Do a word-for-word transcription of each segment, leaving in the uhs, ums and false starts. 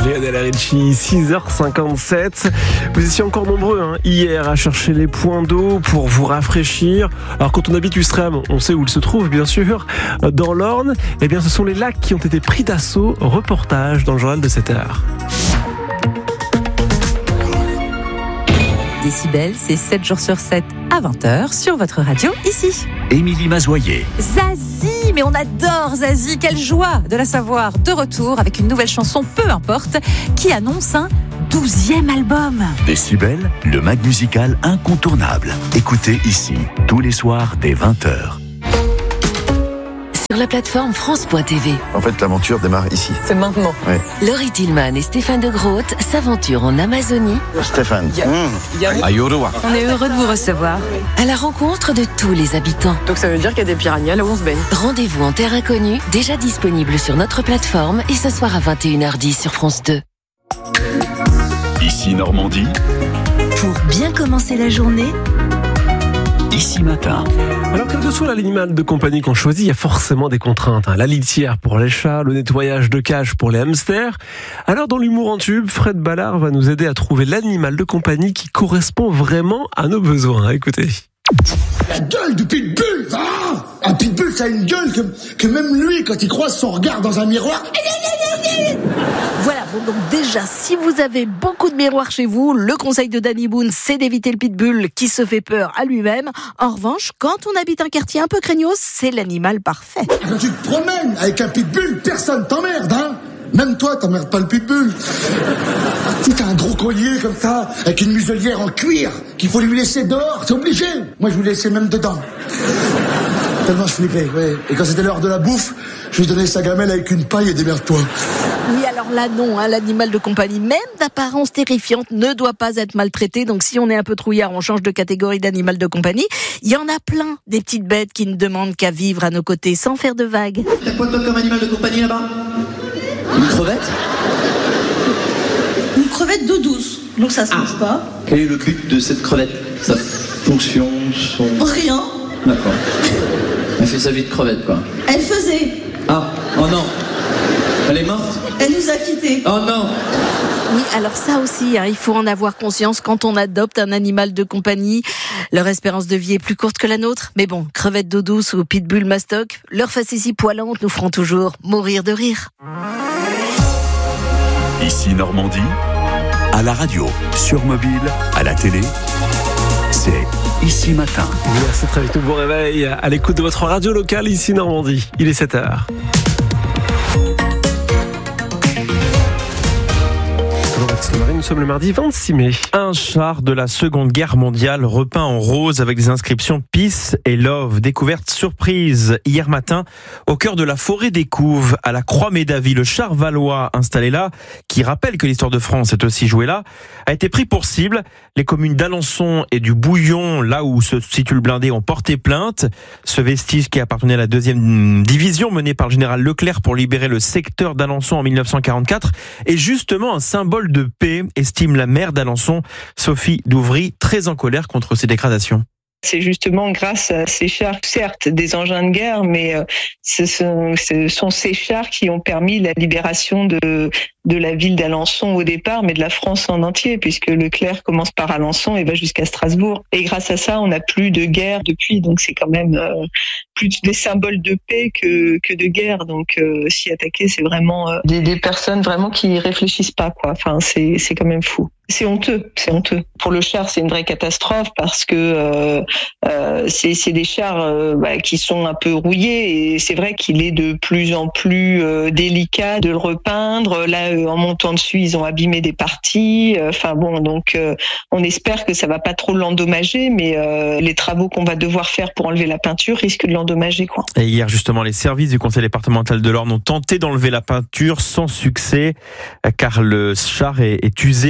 Lionel Richie, six heures cinquante-sept. Vous étiez encore nombreux hein, hier à chercher les points d'eau pour vous rafraîchir. Alors quand on habite Ouistreham, on sait où il se trouve bien sûr. Dans l'Orne, eh bien ce sont les lacs qui ont été pris d'assaut. Reportage dans le journal de sept heures. Décibel, c'est sept jours sur sept à vingt heures sur votre radio ici. Émilie Mazoyer. Zazie, mais on adore Zazie, quelle joie de la savoir de retour avec une nouvelle chanson, peu importe, qui annonce un douzième album. Décibel, le mag musical incontournable. Écoutez ici, tous les soirs dès vingt heures. Sur la plateforme France point T V. En fait, l'aventure démarre ici. C'est maintenant. Oui. Laurie Tillman et Stéphane de Groot s'aventurent en Amazonie. Stéphane. Mmh. On est heureux de vous recevoir. À la rencontre de tous les habitants. Donc ça veut dire qu'il y a des piranhas là où on se baigne. Rendez-vous en terre inconnue, déjà disponible sur notre plateforme et ce soir à vingt et une heures dix sur France deux. Ici Normandie. Pour bien commencer la journée, Ici Matin. Alors quel que soit l'animal de compagnie qu'on choisit, il y a forcément des contraintes. Hein. La litière pour les chats, le nettoyage de cage pour les hamsters. Alors dans l'humour en tube, Fred Ballard va nous aider à trouver l'animal de compagnie qui correspond vraiment à nos besoins. Écoutez. La gueule du pitbull, ah un pitbull, ça a une gueule que, que même lui, quand il croise son regard dans un miroir... Voilà, bon donc déjà, si vous avez beaucoup de miroirs chez vous, le conseil de Danny Boone, c'est d'éviter le pitbull qui se fait peur à lui-même. En revanche, quand on habite un quartier un peu craignos, c'est l'animal parfait. Quand tu te promènes avec un pitbull, personne t'emmerde, hein. Même toi, t'emmerdes pas le pitbull. Si t'as un gros collier comme ça, avec une muselière en cuir, qu'il faut lui laisser dehors, c'est obligé. Moi, je vous laissais même dedans. Tellement je flippais, ouais. Et quand c'était l'heure de la bouffe, je lui donnais sa gamelle avec une paille et démerde-toi. Oui, alors là, non, hein, l'animal de compagnie, même d'apparence terrifiante, ne doit pas être maltraité. Donc si on est un peu trouillard, on change de catégorie d'animal de compagnie. Il y en a plein, des petites bêtes qui ne demandent qu'à vivre à nos côtés sans faire de vagues. T'as quoi toi comme animal de compagnie là-bas ? Une crevette ? Une crevette d'eau douce, donc ça se mange pas. Quel est le but de cette crevette ? Sa fonction, son... Rien. D'accord. Elle fait sa vie de crevette, quoi. Elle faisait. Ah, oh non. Elle est morte ? Elle nous a quittés. Oh non. Oui, alors ça aussi, hein, il faut en avoir conscience quand on adopte un animal de compagnie. Leur espérance de vie est plus courte que la nôtre. Mais bon, crevettes d'eau douce ou pitbull mastoc, leurs facéties poilantes nous feront toujours mourir de rire. Ici Normandie, à la radio, sur mobile, à la télé, c'est Ici Matin. Merci d'être avec nous, bon réveil, à l'écoute de votre radio locale ici Normandie. Il est sept heures. Nous sommes le mardi vingt-six mai. Un char de la Seconde Guerre mondiale repeint en rose avec des inscriptions Peace et Love. Découverte surprise hier matin au cœur de la forêt des Couves à la Croix-Médavie. Le char valois installé là, qui rappelle que l'histoire de France est aussi jouée là, a été pris pour cible. Les communes d'Alençon et du Bouillon, là où se situe le blindé, ont porté plainte. Ce vestige qui appartenait à la deuxième division menée par le général Leclerc pour libérer le secteur d'Alençon en mille neuf cent quarante-quatre est justement un symbole de paix, estime la maire d'Alençon, Sophie Douvry, très en colère contre ces dégradations. C'est justement grâce à ces chars, certes des engins de guerre, mais ce sont, ce sont ces chars qui ont permis la libération de, de la ville d'Alençon au départ, mais de la France en entier, puisque Leclerc commence par Alençon et va jusqu'à Strasbourg. Et grâce à ça, on n'a plus de guerre depuis, donc c'est quand même euh, plus des symboles de paix que, que de guerre. Donc euh, s'y attaquer, c'est vraiment euh, des, des personnes vraiment qui réfléchissent pas, quoi. Enfin, c'est, c'est quand même fou. C'est honteux, c'est honteux. Pour le char, c'est une vraie catastrophe parce que euh, euh, c'est, c'est des chars euh, bah, qui sont un peu rouillés et c'est vrai qu'il est de plus en plus euh, délicat de le repeindre. Là, euh, en montant dessus, ils ont abîmé des parties. Enfin euh, bon, donc euh, on espère que ça va pas trop l'endommager, mais euh, les travaux qu'on va devoir faire pour enlever la peinture risquent de l'endommager, quoi. Et hier, justement, les services du conseil départemental de l'Orne ont tenté d'enlever la peinture sans succès, car le char est, est usé par les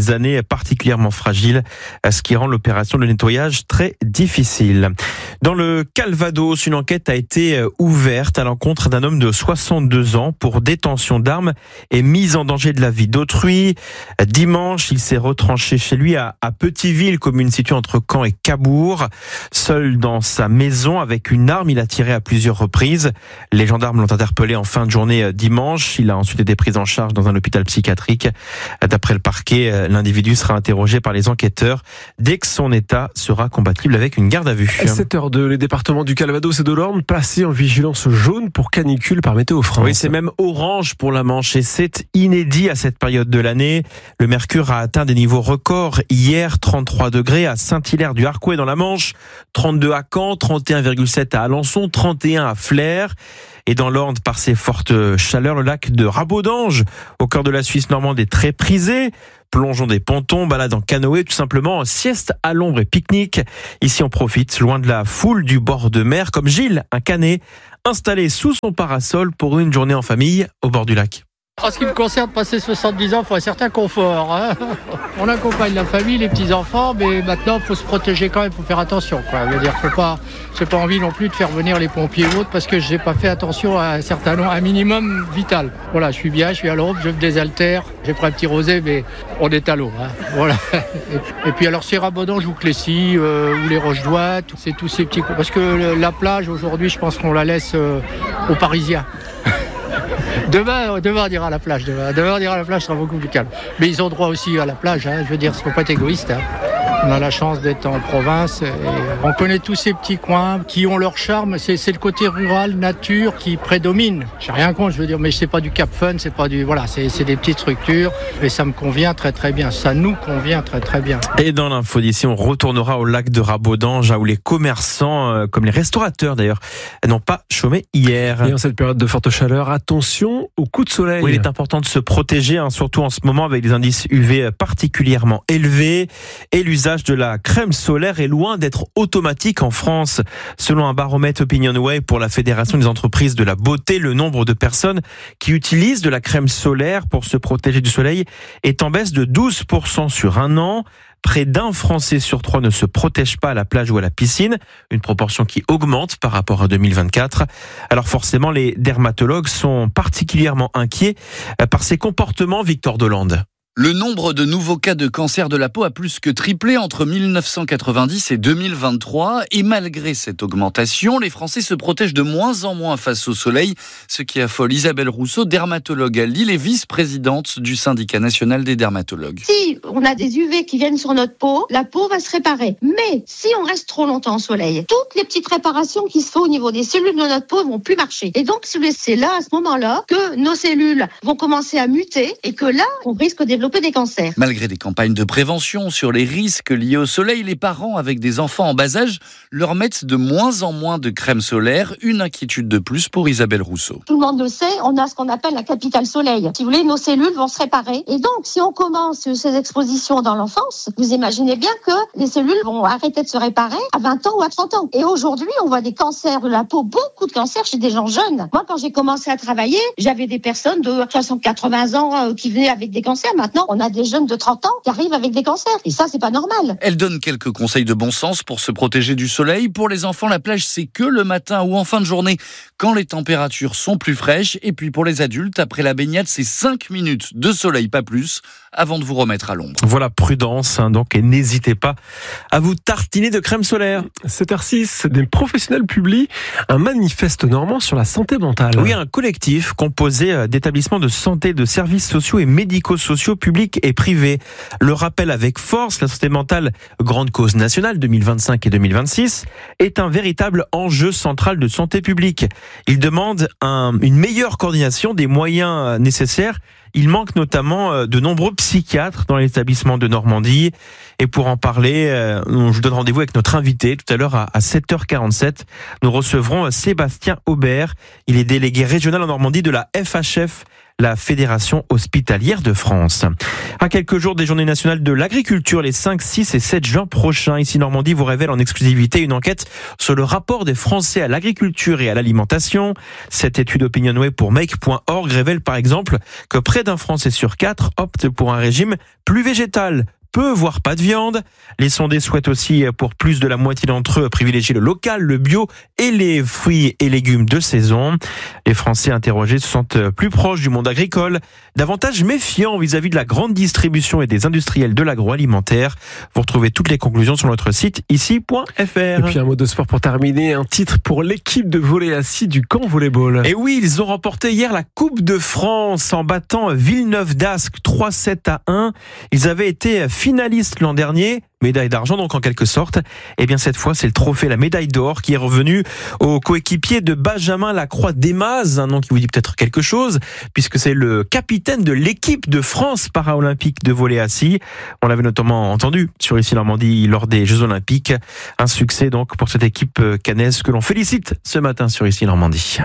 dernières années particulièrement fragile, ce qui rend l'opération de nettoyage très difficile. Dans le Calvados, une enquête a été ouverte à l'encontre d'un homme de soixante-deux ans pour détention d'armes et mise en danger de la vie d'autrui. Dimanche, il s'est retranché chez lui à, à Petiteville, commune située entre Caen et Cabourg. Seul dans sa maison avec une arme, il a tiré à plusieurs reprises. Les gendarmes l'ont interpellé en fin de journée dimanche. Il a ensuite été pris en charge dans un hôpital psychiatrique. D'après le parquet, l'individu sera interrogé par les enquêteurs dès que son état sera compatible avec une garde à vue. sept heures deux, les départements du Calvados et de l'Orne placés en vigilance jaune pour canicule par Météo France. Oui, c'est même orange pour la Manche et c'est inédit à cette période de l'année. Le mercure a atteint des niveaux records hier, trente-trois degrés à Saint-Hilaire-du-Harcouët dans la Manche, trente-deux à Caen, trente et un virgule sept à Alençon, trente et un à Flers. Et dans l'Orne, par ses fortes chaleurs, le lac de Rabodange, au cœur de la Suisse normande, est très prisé. Plongeons des pontons, balade en canoë, tout simplement sieste à l'ombre et pique-nique. Ici, on profite, loin de la foule du bord de mer, comme Gilles, un canet, installé sous son parasol pour une journée en famille au bord du lac. En ce qui me concerne, passer soixante-dix ans, il faut un certain confort. Hein. On accompagne la famille, les petits-enfants, mais maintenant, il faut se protéger quand même, il faut faire attention. Quoi. Je veux dire, faut pas, j'ai pas envie non plus de faire venir les pompiers ou autres parce que je n'ai pas fait attention à un certain nombre, un minimum vital. Voilà, je suis bien, je suis à l'aube, je me désaltère, j'ai pris un petit rosé, mais on est à l'eau. Hein. Voilà. Et, et puis alors, c'est Rabodange ou Clécy, euh, ou les Roches-Douates, c'est tous ces petits coups. Parce que le, la plage, aujourd'hui, je pense qu'on la laisse euh, aux Parisiens. Demain, demain, on ira à la plage. Demain, demain on ira à la plage, ce sera beaucoup plus calme. Mais ils ont droit aussi à la plage. Hein. Je veux dire, il ne faut pas être égoïste. Hein. On a la chance d'être en province. Et on connaît tous ces petits coins qui ont leur charme. C'est, c'est le côté rural, nature qui prédomine. J'ai rien contre, je veux dire, mais c'est pas du Cap Fun, c'est pas du, voilà, c'est, c'est des petites structures. Et ça me convient très très bien. Ça nous convient très très bien. Et dans l'info d'ici, on retournera au lac de Rabodange, où les commerçants, comme les restaurateurs d'ailleurs, n'ont pas chômé hier. Et en cette période de forte chaleur, attention aux coups de soleil. Oui, il est important de se protéger, hein, surtout en ce moment avec des indices U V particulièrement élevés. Et l'usage de la crème solaire est loin d'être automatique en France. Selon un baromètre OpinionWay pour la Fédération des entreprises de la beauté, le nombre de personnes qui utilisent de la crème solaire pour se protéger du soleil est en baisse de douze pour cent sur un an. Près d'un Français sur trois ne se protège pas à la plage ou à la piscine, une proportion qui augmente par rapport à deux mille vingt-quatre. Alors forcément, les dermatologues sont particulièrement inquiets par ces comportements, Victor Delande. Le nombre de nouveaux cas de cancer de la peau a plus que triplé entre mille neuf cent quatre-vingt-dix et deux mille vingt-trois. Et malgré cette augmentation, les Français se protègent de moins en moins face au soleil, ce qui affole Isabelle Rousseau, dermatologue à Lille et vice-présidente du syndicat national des dermatologues. Si on a des U V qui viennent sur notre peau, la peau va se réparer. Mais si on reste trop longtemps au soleil, toutes les petites réparations qui se font au niveau des cellules de notre peau vont plus marcher. Et donc c'est là, à ce moment-là, que nos cellules vont commencer à muter et que là, on risque de développer des cancers. Malgré des campagnes de prévention sur les risques liés au soleil, les parents avec des enfants en bas âge leur mettent de moins en moins de crème solaire. Une inquiétude de plus pour Isabelle Rousseau. Tout le monde le sait, on a ce qu'on appelle la capitale soleil. Si vous voulez, nos cellules vont se réparer. Et donc, si on commence ces expositions dans l'enfance, vous imaginez bien que les cellules vont arrêter de se réparer à vingt ans ou à trente ans. Et aujourd'hui, on voit des cancers de la peau, beaucoup de cancers chez des gens jeunes. Moi, quand j'ai commencé à travailler, j'avais des personnes de soixante à quatre-vingts ans qui venaient avec des cancers. Maintenant, on a des jeunes de trente ans qui arrivent avec des cancers. Et ça, c'est pas normal. Elle donne quelques conseils de bon sens pour se protéger du soleil. Pour les enfants, la plage, c'est que le matin ou en fin de journée, quand les températures sont plus fraîches. Et puis pour les adultes, après la baignade, c'est cinq minutes de soleil, pas plus, avant de vous remettre à l'ombre. Voilà, prudence, hein, donc, et n'hésitez pas à vous tartiner de crème solaire. sept heures six, des professionnels publient un manifeste normand sur la santé mentale. Oui, un collectif composé d'établissements de santé, de services sociaux et médico-sociaux publics et privés. Le rappel avec force, la santé mentale, grande cause nationale deux mille vingt-cinq et deux mille vingt-six, est un véritable enjeu central de santé publique. Il demande un, une meilleure coordination des moyens nécessaires. Il manque notamment de nombreux psychiatres dans l'établissement de Normandie. Et pour en parler, je vous donne rendez-vous avec notre invité tout à l'heure à sept heures quarante-sept. Nous recevrons Sébastien Aubert. Il est délégué régional en Normandie de la F H F, la Fédération hospitalière de France. À quelques jours des Journées nationales de l'agriculture, les cinq, six et sept juin prochains, ici Normandie vous révèle en exclusivité une enquête sur le rapport des Français à l'agriculture et à l'alimentation. Cette étude Opinionway pour make point org révèle par exemple que près d'un Français sur quatre opte pour un régime plus végétal, peu voire pas de viande. Les sondés souhaitent aussi, pour plus de la moitié d'entre eux, privilégier le local, le bio et les fruits et légumes de saison. Les Français interrogés se sentent plus proches du monde agricole, davantage méfiants vis-à-vis de la grande distribution et des industriels de l'agroalimentaire. Vous retrouvez toutes les conclusions sur notre site ici point f r. Et puis un mot de sport pour terminer, un titre pour l'équipe de volley assis du camp volleyball. Et oui, ils ont remporté hier la Coupe de France en battant Villeneuve d'Ascq trois sept à un. Ils avaient été finalistes l'an dernier, médaille d'argent donc en quelque sorte. Et bien cette fois c'est le trophée, la médaille d'or qui est revenu au coéquipier de Benjamin Lacroix-Desmazes, un nom qui vous dit peut-être quelque chose puisque c'est le capitaine de l'équipe de France paralympique de volley assis. On l'avait notamment entendu sur Ici Normandie lors des Jeux Olympiques. Un succès donc pour cette équipe caennaise que l'on félicite ce matin sur Ici Normandie.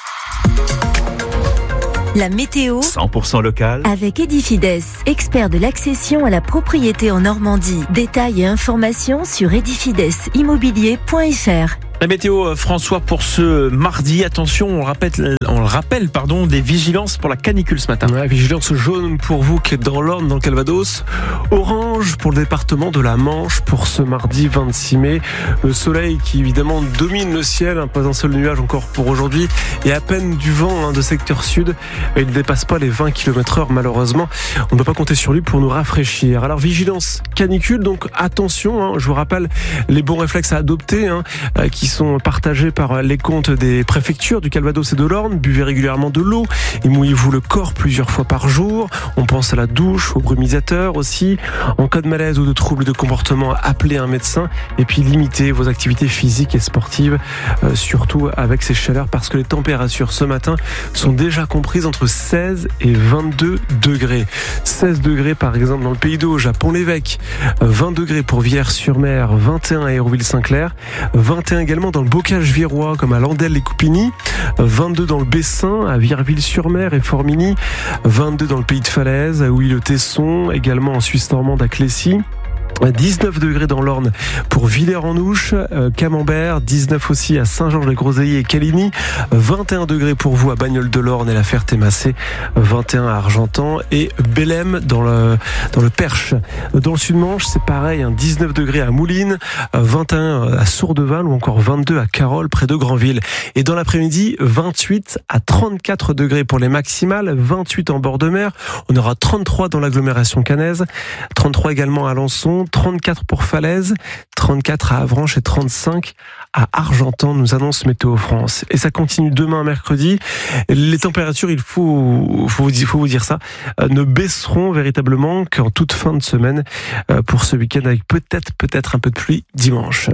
La météo cent pour cent local avec Edifides, expert de l'accession à la propriété en Normandie. Détails et informations sur edifides immobilier point f r. La météo, François, pour ce mardi, attention, on le rappelle, on le rappelle pardon, des vigilances pour la canicule ce matin. Ouais, vigilance jaune pour vous qui êtes dans l'Orne, dans le Calvados. Orange pour le département de la Manche pour ce mardi vingt-six mai. Le soleil qui évidemment domine le ciel, hein, pas un seul nuage encore pour aujourd'hui. Et à peine du vent hein, de secteur sud. Il ne dépasse pas les vingt kilomètres heure malheureusement. On ne peut pas compter sur lui pour nous rafraîchir. Alors vigilance canicule, donc attention, hein, je vous rappelle les bons réflexes à adopter hein, qui sont partagés par les comptes des préfectures du Calvados et de l'Orne. Buvez régulièrement de l'eau et mouillez-vous le corps plusieurs fois par jour. On pense à la douche, au brumisateur aussi. En cas de malaise ou de troubles de comportement, appelez un médecin et puis limitez vos activités physiques et sportives, euh, surtout avec ces chaleurs parce que les températures ce matin sont déjà comprises entre seize et vingt-deux degrés. seize degrés par exemple dans le Pays d'Auge, à Pont-l'Évêque, vingt degrés pour Villers-sur-Mer, vingt et un à Hérouville-Saint-Clair, vingt et un également dans le bocage virois comme à Landelles et Coupigny, vingt-deux dans le Bessin, à Virville-sur-Mer et Formigny, vingt-deux dans le Pays de Falaise, à Ouille-le-Tesson, également en Suisse normande à Clécy. dix-neuf degrés dans l'Orne pour Villers-en-Ouche, euh, Camembert, dix-neuf aussi à Saint-Georges-les-Groseilliers et Caligny, vingt et un degrés pour vous à Bagnoles-de-l'Orne et la Ferté-Massé, vingt et un à Argentan et Bellem dans le, dans le Perche. Dans le Sud-Manche, c'est pareil, hein, dix-neuf degrés à Moulines, vingt et un à Sourdeval ou encore vingt-deux à Carole près de Granville. Et dans l'après-midi, vingt-huit à trente-quatre degrés pour les maximales, vingt-huit en bord de mer. On aura trente-trois dans l'agglomération caennaise, trente-trois également à Alençon, trente-quatre pour Falaise, trente-quatre à Avranches et trente-cinq à Argentan, nous annonce Météo France. Et ça continue demain mercredi. Les températures, il faut, faut, vous, dire, faut vous dire ça, ne baisseront véritablement qu'en toute fin de semaine pour ce week-end avec peut-être, peut-être un peu de pluie dimanche.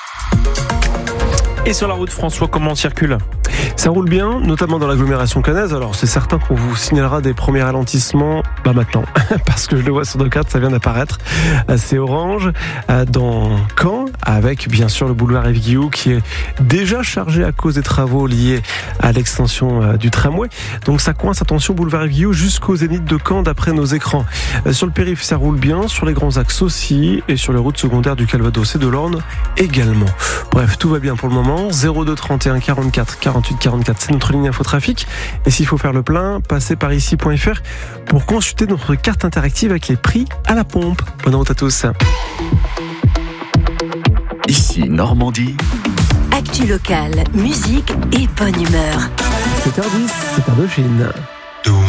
Et sur la route, François, comment on circule ? Ça roule bien, notamment dans l'agglomération caennaise. Alors c'est certain qu'on vous signalera des premiers ralentissements bah maintenant, parce que je le vois sur nos cartes, ça vient d'apparaître. C'est orange dans Caen, avec bien sûr le boulevard Yves Guillou qui est déjà chargé à cause des travaux liés à l'extension du tramway. Donc ça coince, attention, boulevard Yves Guillou jusqu'au Zénith de Caen d'après nos écrans. Sur le périph', ça roule bien, sur les grands axes aussi, et sur les routes secondaires du Calvados et de l'Orne également. Bref, tout va bien pour le moment. zéro deux trente et un quarante-quatre quarante-huit quarante-quatre, c'est notre ligne infotrafic. Et s'il faut faire le plein, passez par ici point f r pour consulter notre carte interactive avec les prix à la pompe. Bonne route à tous. Ici Normandie. Actu locale, musique et bonne humeur. sept heures dix, c'est Indochine.